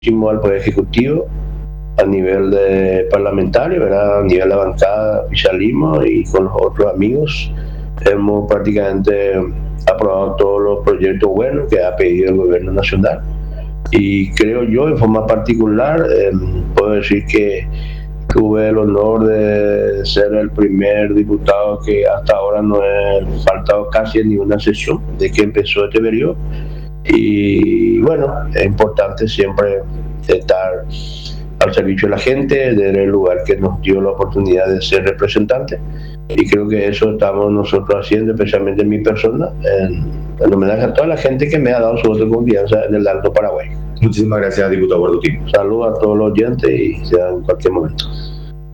al Poder Ejecutivo a nivel de parlamentario, ¿verdad? A nivel de bancada, oficialismo y con los otros amigos hemos prácticamente aprobado todos los proyectos buenos que ha pedido el gobierno nacional. Y creo yo, en forma particular, puedo decir que tuve el honor de ser el primer diputado que hasta ahora no he faltado casi en ninguna sesión de que empezó este periodo. Y bueno, es importante siempre estar al servicio de la gente, desde el lugar que nos dio la oportunidad de ser representantes. Y creo que eso estamos nosotros haciendo, especialmente en mi persona, en homenaje a toda la gente que me ha dado su voto de confianza en el Alto Paraguay. Muchísimas gracias, diputado Guardotín. Saludos a todos los oyentes y sea en cualquier momento.